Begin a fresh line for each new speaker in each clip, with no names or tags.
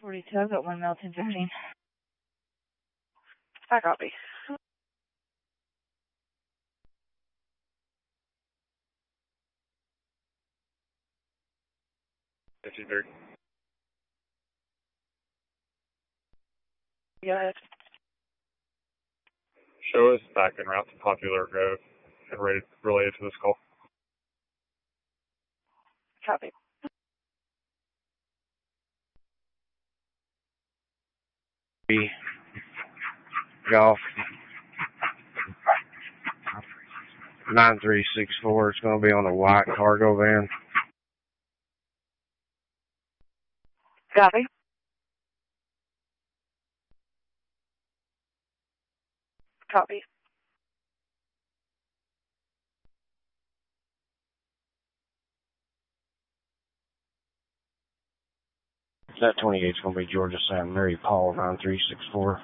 42, I've got 1 male 1015. I copy.
1530.
Go ahead.
Show us back en route to Popular Grove and related to this call.
Copy.
Golf 9364. It's going to be on a white cargo van.
Copy. Copy.
That 28 is going to be Georgia Sam Mary Paul 9364.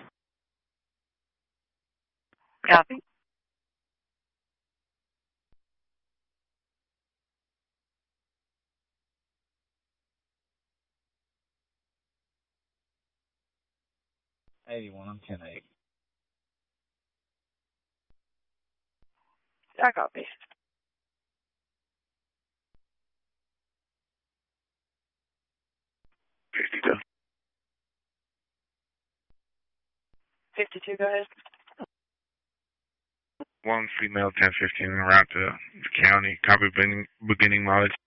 Copy.
I'm 10-8.
I copy.
52.
52, go ahead.
1 female 1015 en route to the county. Copy beginning mileage